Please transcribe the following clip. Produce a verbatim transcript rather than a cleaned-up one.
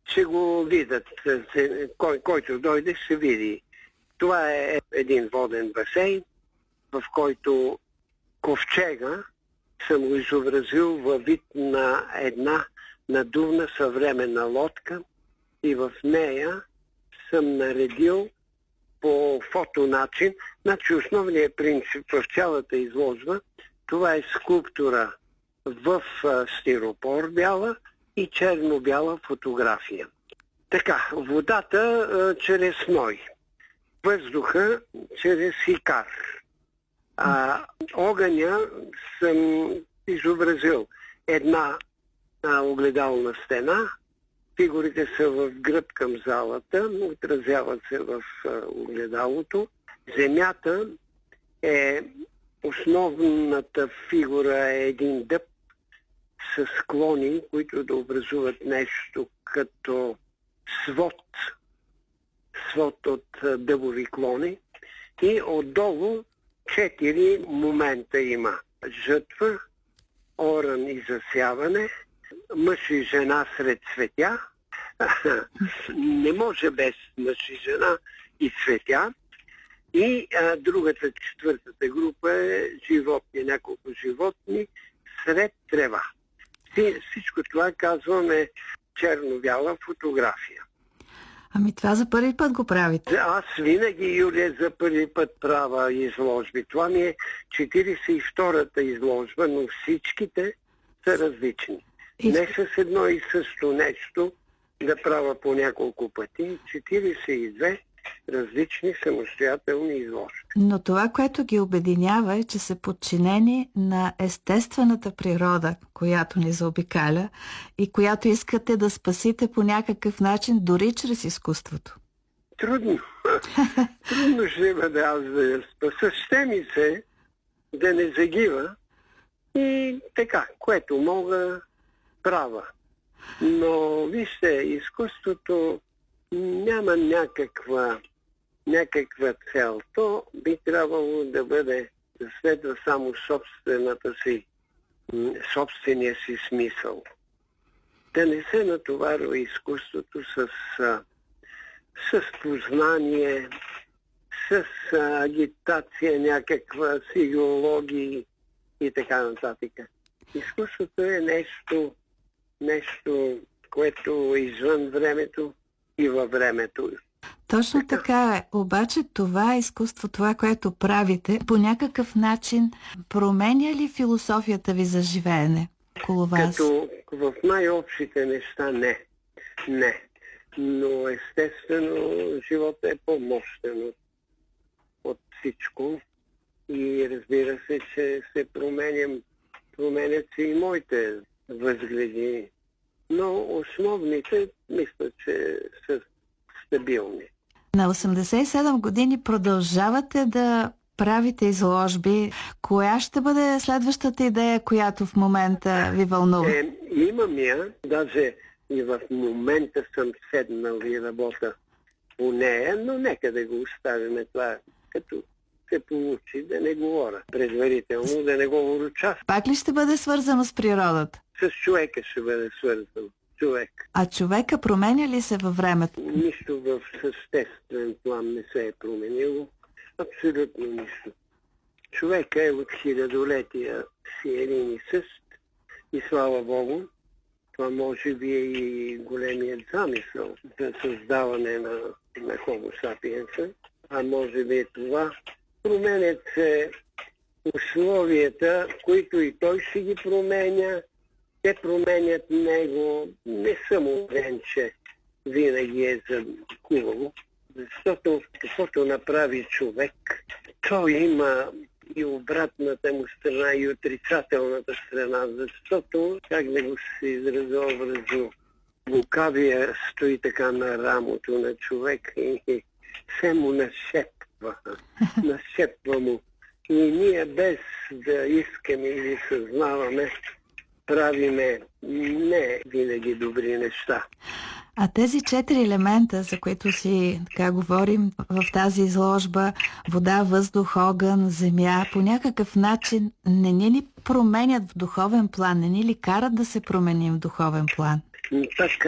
ще го видят. Кой, който дойде, ще види. Това е един воден басейн, в който ковчега съм го изобразил във вид на една надувна съвременна лодка и в нея съм наредил по фотоначин. Значи основният принцип в цялата изложба, това е скулптура в стиропор бяла и черно-бяла фотография. Така, водата а, чрез ной, въздуха чрез икар. А, огъня съм изобразил една а, огледална стена, фигурите са в гръб към залата, отразяват се в а, огледалото. Земята е, основната фигура е един дъб с склони, които да образуват нещо като свод, свод от дъбови клони. И отдолу четири момента има. Жътва, оран и засяване, мъж и жена сред цветя. Не може без мъж и жена и цветя. И а, другата, четвъртата група е животни, няколко животни сред трева. Всичко това казваме черно-бяла фотография. Ами това за първи път го правите? Аз винаги, Юлия, за първи път правя изложби. Това ми е четиридесет и втората изложба, но всичките са различни. И... Не с едно и също нещо да правя по няколко пъти. четиридесет и две различни самостоятелни изложби. Но това, което ги обединява, е, че са подчинени на естествената природа, която ни заобикаля и която искате да спасите по някакъв начин, дори чрез изкуството. Трудно. Трудно ще бъде аз да я спаса. Ще ми се да не загива и така, което мога права. Но вижте, изкуството няма някаква, някаква цел. То би трябвало да бъде, да следва само собствената си, собствения си смисъл. Да не се натоварва изкуството с, с познание, с агитация, някаква с идеологии и така нататък. Изкуството е нещо, нещо, което е извън времето и във времето. Точно така е. Обаче това изкуство, това, което правите, по някакъв начин променя ли философията ви за живеене около вас? Като в най-общите неща не. Не. Но естествено живота е по-мощен от, от всичко. И разбира се, че се променям, променят се и моите възгледи. Но основните, мисля, че са стабилни. На осемдесет и седем години продължавате да правите изложби. Коя ще бъде следващата идея, която в момента ви вълнува? Е, имам я. Даже и в момента съм седнал и работя по нея, но нека да го оставим това, като се получи, да не говоря предварително, да не го урочавам. Пак ли ще бъде свързано с природата? С човека ще бъде свързано. Човек. А човека променя ли се във времето? Нищо в съществен план не се е променило. Абсолютно нищо. Човека е от хилядолетия си един и същ. И слава Богу, това може би е и големият замисъл за създаване на, на Homo sapiens. А може би е това. Променят се условията, които и той ще ги променя. Те променят него. Не съм уверен, че винаги е за хубаво. Защото каквото направи човек, той има и обратната му страна, и отрицателната страна. Защото, как да го се изразя образно, лукавия стои така на рамото на човек и се му нашепва. Нашепва му. И ние без да искаме или съзнаваме, правиме не винаги добри неща. А тези четири елемента, за които си така говорим в тази изложба, вода, въздух, огън, земя, по някакъв начин не ни ли променят в духовен план, не ни ли карат да се променим в духовен план? Така